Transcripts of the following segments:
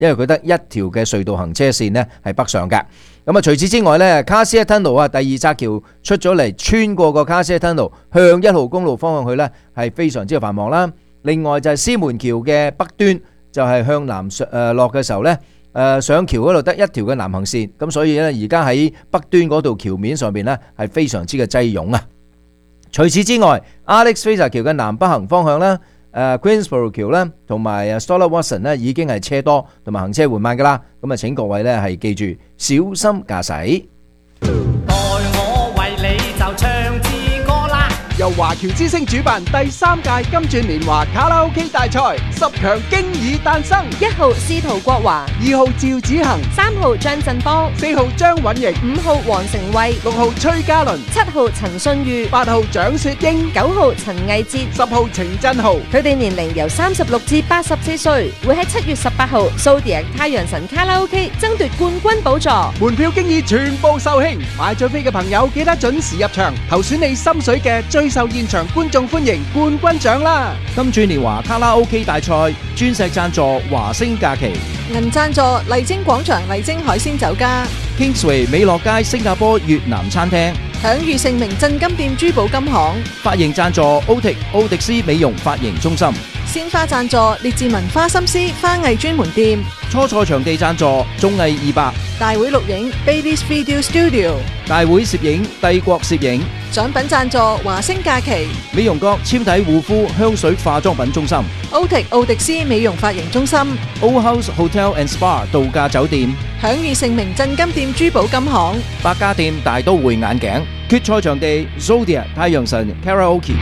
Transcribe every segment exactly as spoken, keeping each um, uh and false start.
因為佢得一條嘅隧道行車線呢係北上嘅。咁啊，除此之外呢，卡斯特 Tunnel 啊，第二窄橋出咗嚟，穿過個卡斯特 Tunnel 向一號公路方向去呢係非常之繁忙啦。另外就係獅門橋嘅北端，就係向南上誒落嘅時候呢，誒上橋嗰度得一條嘅南行線，咁所以呢而家喺北端嗰度橋面上面呢係非常之嘅擠擁啊。除此之外 ，Alex Fraser 橋嘅南北行方向啦，誒 Queensborough 橋啦，同埋 Stella Watson 呢已經係車多同埋行車緩慢噶啦，咁啊請各位呢係記住小心駕駛。 待我為你就唱支歌啦！ 由華僑之星主辦第三屆金鑽年華卡拉 OK 大賽，十強經已誕生。 一號司徒國華， 二號趙子恒， 三號張振邦， 四號張允瑩， 五號黃成慧， 六號崔嘉倫， 七號陳信裕， 八號蔣雪英， 九號陳藝哲， 十號程振豪。 佢哋年齡由三十六至八十四歲，會喺七月十八號 Zodiac 太陽神卡拉 OK 爭奪冠軍寶座。 門票經已全部售罄，買咗飛嘅朋友記得準時入場，投選你心水嘅最受現場觀眾歡迎冠軍獎啦！ 金鑽年華卡拉 OK 大賽鑽石贊助華星假期， 銀贊助麗晶廣場麗晶海鮮酒家， Kingsway 美樂街新加坡越南餐廳， 享譽盛名鎮金店珠寶金行， 髮型贊助 Otic 奧迪斯美容髮型中心， 鮮花贊助列治文花心思花藝專門店， 初賽場地贊助綜藝二百， 大會錄影 Baby's Video Studio， 大會攝影帝國攝影， 獎品贊助華星假期， 美容閣纖體護膚香水化妝品中心， Otic 奧迪斯美容髮型中心， Old House Hotel and Spa 度假酒店， 享譽盛名鎮金店珠寶金行， 百家店大都會眼鏡，決賽場地 Zodiac 太陽神 Karaoke。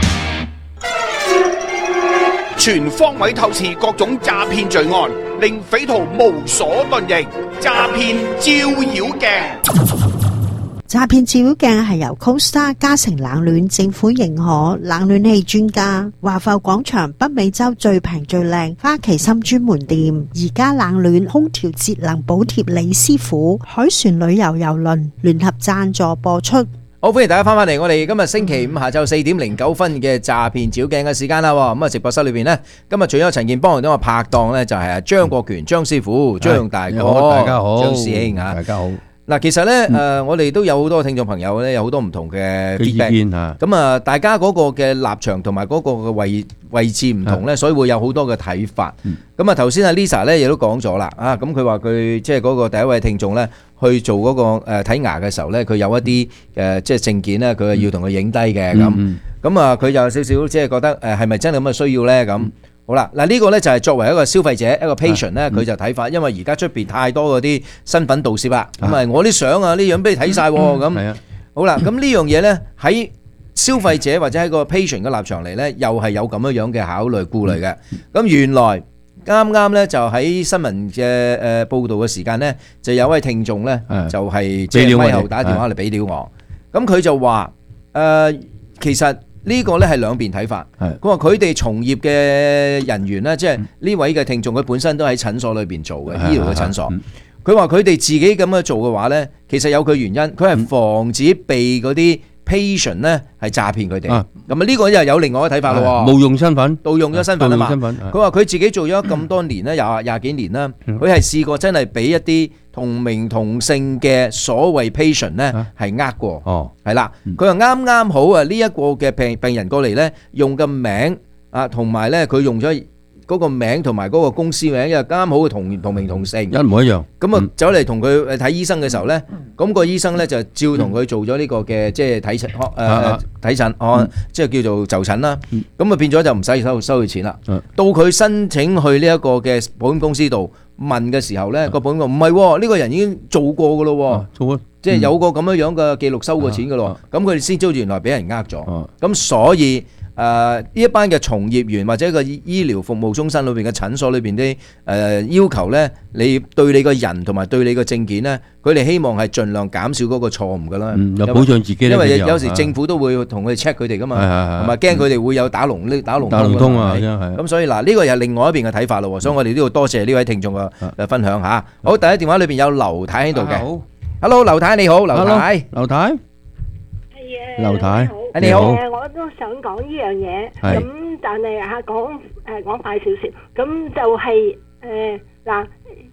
全方位透視各種詐騙罪案，令匪徒無所遁形。詐騙照妖鏡， 詐騙照妖鏡係由 Costa 嘉誠冷暖政府認可冷暖氣專家，華埠廣場北美洲最平最靚花旗參專門店，而家冷暖空調節能補貼李師傅，海船旅遊郵輪聯合贊助播出。 好，歡迎大家翻返嚟我哋今日星期五下晝四點零九分嘅詐騙照鏡嘅時間啦。咁啊，直播室裏邊呢，今日除咗陳健幫我哋嘅拍檔呢，就係阿張國權張師傅、張大哥， 大家好， 張師兄啊， 大家好。 嗱，其實咧，誒，我哋都有好多聽眾朋友咧，有好多唔同嘅 feedback 嚇。咁啊，大家嗰個嘅立場同埋嗰個嘅位位置唔同咧，所以會有好多嘅睇法。咁啊，頭先阿 Lisa 咧亦都講咗啦，啊，咁佢話佢即係嗰個第一位聽眾咧，去做嗰個誒睇牙嘅時候咧，佢有一啲誒即係證件咧，佢係要同佢影低嘅咁。咁啊，佢有少少即係覺得誒係咪真係咁嘅需要咧咁？好啦，嗱呢個咧就係作為一個消費者一個 patient 咧，佢就睇法，因為而家出邊太多嗰啲身份盜竊啦，咁啊我啲相啊呢樣俾你睇晒咁，好啦，咁呢樣嘢咧喺消費者或者喺個 patient 嘅立場嚟咧，又係有咁樣樣嘅考慮顧慮嘅。咁原來啱啱咧就喺新聞嘅誒報導嘅時間咧，就有位聽眾咧就係即係咪後打電話嚟俾料我，咁佢就話誒其實。呢個咧係兩邊睇法。佢話佢哋從業嘅人員咧，即係呢位嘅聽眾，佢本身都喺診所裏邊做嘅醫療嘅診所。佢話佢哋自己咁樣做嘅話咧，其實有佢原因，佢係防止被嗰啲 patient 咧係詐騙佢哋。咁啊呢個又有另外一個睇法咯。 冒用身份， 盜用咗身份啊嘛。佢話佢自己做咗咁多年咧，廿廿幾年啦，佢係試過真係俾一啲同名同姓嘅所謂 patient 咧係呃過，係啦，佢話啱啱好啊呢一個嘅病病人過嚟咧，用個名啊同埋咧佢用咗嗰個名同埋嗰個公司名，因為啱啱好同同名同姓， 一模一樣。 咁啊走嚟同佢睇醫生嘅時候咧，咁個醫生咧就照同佢做咗呢個嘅即係睇診誒睇診哦，即係叫做就診啦。咁啊變咗就唔使收收佢錢啦。到佢申請去呢一個嘅保險公司度問嘅時候咧，個保險公司唔係喎，呢個人已經做過噶咯，做過即係有個咁樣樣嘅記錄收過錢噶咯。咁佢哋先知道原來俾人呃咗。咁所以誒呢一班嘅從業員或者一個醫療服務中心裏邊嘅診所裏邊啲誒要求咧，你對你個人同埋對你個證件咧，佢哋希望係盡量減少嗰個錯誤噶啦， 有保障自己。 因為有時政府都會同佢哋 check 佢哋噶嘛，同埋驚佢哋會有打龍呢打龍打龍通啊， 咁所以嗱呢個又係另外一邊嘅睇法咯。所以我哋都要多謝呢位聽眾嘅分享嚇。好，第一電話裏邊有劉太喺度嘅。Hello， 劉太你好，劉太， 劉太， 係啊， 劉太， 你好。 誒，我都想講呢樣嘢，咁但係嚇講誒講快少少，咁就係誒嗱，